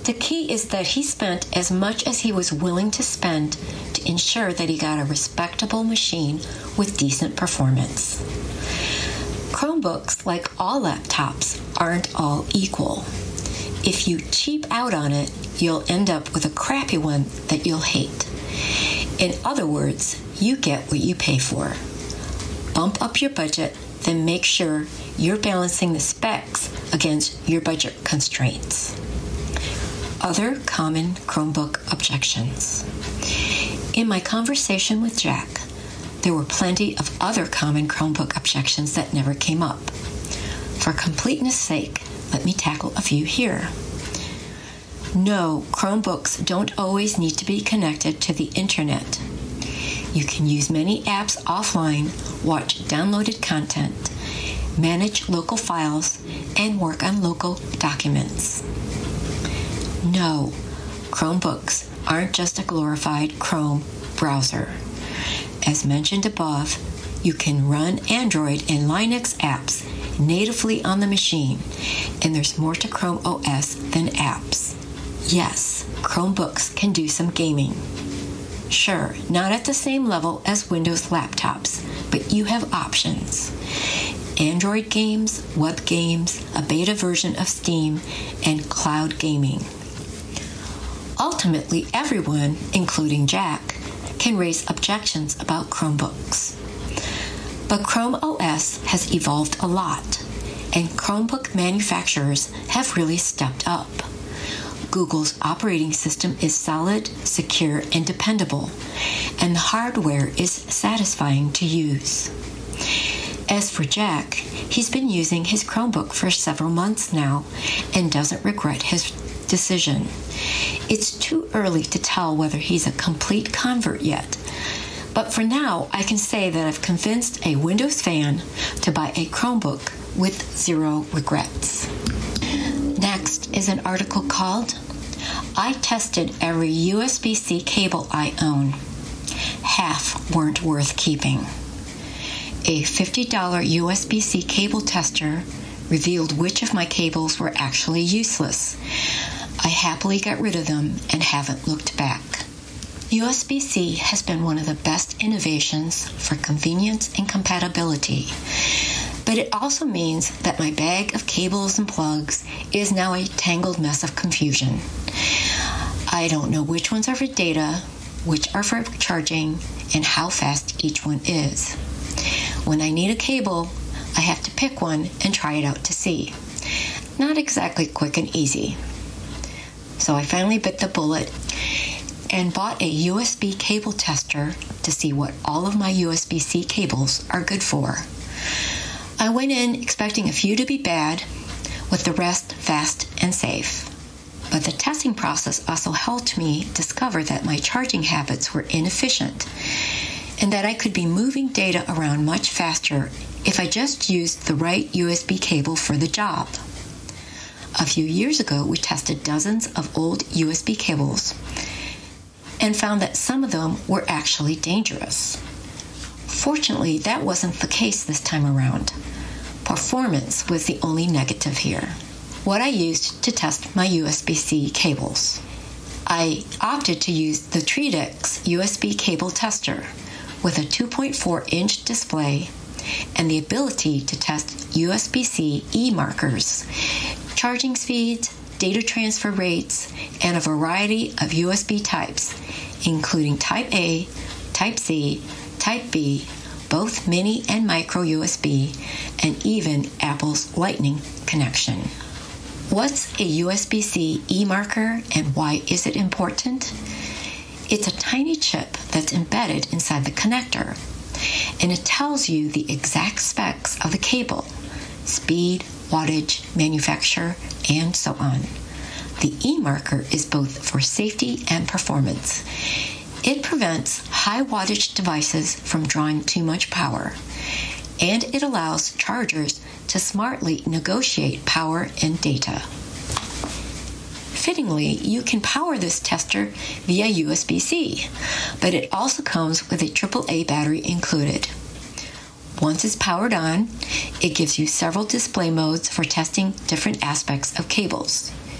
The key is that he spent as much as he was willing to spend to ensure that he got a respectable machine with decent performance. Chromebooks, like all laptops, aren't all equal. If you cheap out on it, you'll end up with a crappy one that you'll hate. In other words, you get what you pay for. Bump up your budget, then make sure you're balancing the specs against your budget constraints. Other common Chromebook objections. In my conversation with Jack, there were plenty of other common Chromebook objections that never came up. For completeness' sake, let me tackle a few here. No, Chromebooks don't always need to be connected to the internet. You can use many apps offline, watch downloaded content, manage local files, and work on local documents. No, Chromebooks aren't just a glorified Chrome browser. As mentioned above, you can run Android and Linux apps natively on the machine, and there's more to Chrome OS than apps. Yes, Chromebooks can do some gaming. Sure, not at the same level as Windows laptops, but you have options. Android games, web games, a beta version of Steam, and cloud gaming. Ultimately, everyone, including Jack, can raise objections about Chromebooks. But Chrome OS has evolved a lot, and Chromebook manufacturers have really stepped up. Google's operating system is solid, secure, and dependable, and the hardware is satisfying to use. As for Jack, he's been using his Chromebook for several months now and doesn't regret his decision. It's too early to tell whether he's a complete convert yet, but for now, I can say that I've convinced a Windows fan to buy a Chromebook with zero regrets. Next is an article called, I tested every USB-C cable I own. Half weren't worth keeping. A $50 USB-C cable tester revealed which of my cables were actually useless. I happily got rid of them and haven't looked back. USB-C has been one of the best innovations for convenience and compatibility, but it also means that my bag of cables and plugs is now a tangled mess of confusion. I don't know which ones are for data, which are for charging, and how fast each one is. When I need a cable, I have to pick one and try it out to see. Not exactly quick and easy. So I finally bit the bullet and bought a USB cable tester to see what all of my USB-C cables are good for. I went in expecting a few to be bad, with the rest fast and safe. But the testing process also helped me discover that my charging habits were inefficient and that I could be moving data around much faster if I just used the right USB cable for the job. A few years ago, we tested dozens of old USB cables and found that some of them were actually dangerous. Fortunately, that wasn't the case this time around. Performance was the only negative here. What I used to test my USB-C cables. I opted to use the Tridix USB cable tester with a 2.4-inch display and the ability to test USB-C e-markers, charging speeds, data transfer rates, and a variety of USB types, including Type A, Type C, Type B, both mini and micro USB, and even Apple's Lightning connection. What's a USB-C e-marker and why is it important? It's a tiny chip that's embedded inside the connector, and it tells you the exact specs of the cable, speed, wattage, manufacturer, and so on. The e-marker is both for safety and performance. It prevents high wattage devices from drawing too much power, and it allows chargers to smartly negotiate power and data. Fittingly, you can power this tester via USB-C, but it also comes with a AAA battery included. Once it's powered on, it gives you several display modes for testing different aspects of cables.